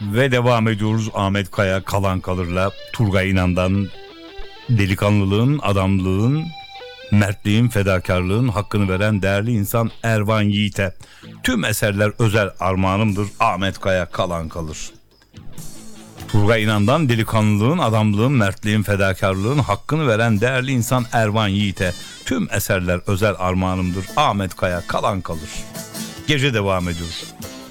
Ve devam ediyoruz Ahmet Kaya Kalan Kalır'la. Turgay İnan'dan delikanlılığın, adamlığın, mertliğin, fedakarlığın hakkını veren değerli insan Ervan Yiğit'e tüm eserler özel armağanımdır. Ahmet Kaya Kalan Kalır. Turgay İnan'dan delikanlılığın, adamlığın, mertliğin, fedakarlığın hakkını veren değerli insan Ervan Yiğit'e tüm eserler özel armağanımdır. Ahmet Kaya Kalan Kalır. Gece devam ediyor.